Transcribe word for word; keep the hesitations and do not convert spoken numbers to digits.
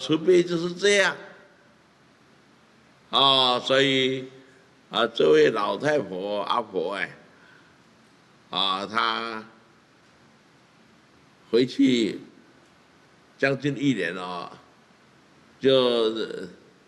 慈悲就是这样。啊，所以啊，这位老太婆阿婆哎，啊，她回去将近一年了，就